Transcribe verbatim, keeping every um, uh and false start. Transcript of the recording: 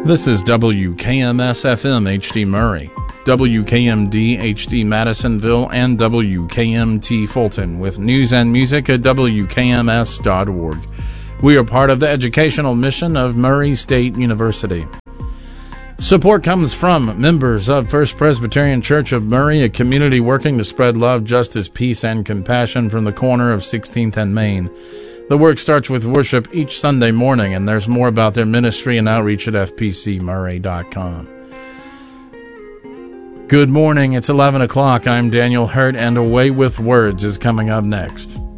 This is W K M S F M H D Murray, W K M D H D Madisonville, and W K M T Fulton with news and music at W K M S dot org. We are part of the educational mission of Murray State University. Support comes from members of First Presbyterian Church of Murray, a community working to spread love, justice, peace, and compassion from the corner of sixteenth and Main. The work starts with worship each Sunday morning, and there's more about their ministry and outreach at F P C Murray dot com. Good morning. It's eleven o'clock. I'm Daniel Hurt, and Away with Words is coming up next.